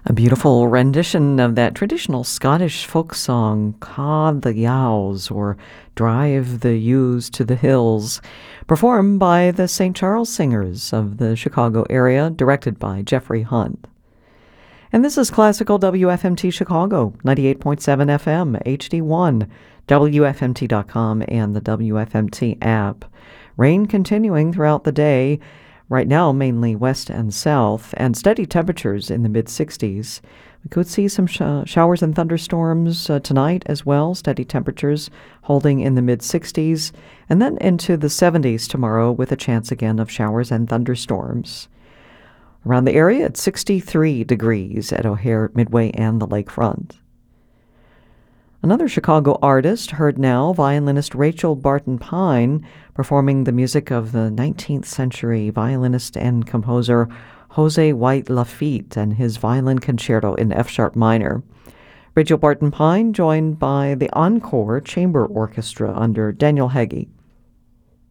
A beautiful rendition of that traditional Scottish folk song, Ca the Yowes, or Drive the Ewes to the Hills, performed by the St. Charles Singers of the Chicago area, directed by Jeffrey Hunt. And this is Classical WFMT Chicago, 98.7 FM, HD1, WFMT.com, and the WFMT app. Rain continuing throughout the day. Right now, mainly west and south, and steady temperatures in the mid-60s. We could see some showers and thunderstorms tonight as well, steady temperatures holding in the mid-60s, and then into the 70s tomorrow with a chance again of showers and thunderstorms. Around the area, it's 63 degrees at O'Hare, Midway, and the lakefront. Another Chicago artist heard now, violinist Rachel Barton Pine, performing the music of the 19th century violinist and composer Jose White Lafitte and his violin concerto in F-sharp minor. Rachel Barton Pine joined by the Encore Chamber Orchestra under Daniel Heggie.